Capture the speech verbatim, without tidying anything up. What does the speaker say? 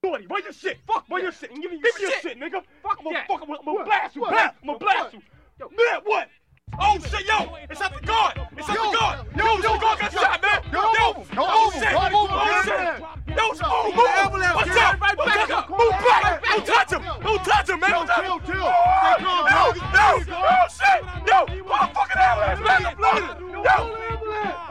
Shorty, where your shit? Fuck where yeah. your shit? Give me, Give give me me your shit. shit, nigga. Fuck I'm gonna that. fuck, I'm gonna What? blast you, What? blast. I'm gonna blast you. Yo. Man, what? Oh shit, yo, it's at the guard. It's at Yo, the guard. yo, Yo, yo, the guard got yo, shot, man. yo, Yo, don't move, don't oh move, shit, don't move, oh man. shit. Yo, Yo, move, the move. ambulance, What's get up? right What's back up? up. Move back. Right back Don't touch him. Don't touch him, man. Chill, Don't touch chill, him. chill. Oh, Stay calm, yo, bro. yo, oh shit. Yo, call the fucking ambulance, man. I'm bleeding. Yo.